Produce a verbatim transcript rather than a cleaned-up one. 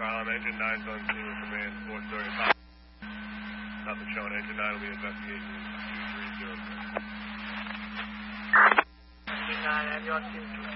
Column, Engine nine's on scene with command four thirty-five. Nothing showing. Engine nine will be investigating two three zero six. Engine nine, and you're on scene.